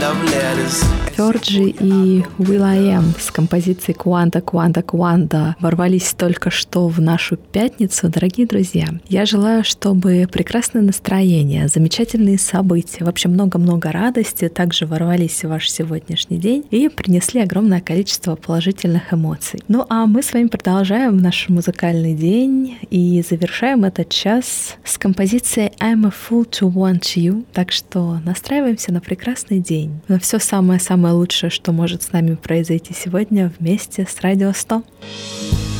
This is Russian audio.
Fergie и will.i.am с композицией «Кванта, Кванта, Кванта» ворвались только что в нашу пятницу. Дорогие друзья, я желаю, чтобы прекрасное настроение, замечательные события, вообще много-много радости также ворвались в ваш сегодняшний день и принесли огромное количество положительных эмоций. Ну а мы с вами продолжаем наш музыкальный день и завершаем этот час с композицией «I'm a fool to want you». Так что настраиваемся на прекрасный день, на все самое-самое лучшее, что может с нами произойти сегодня вместе с Радио 100.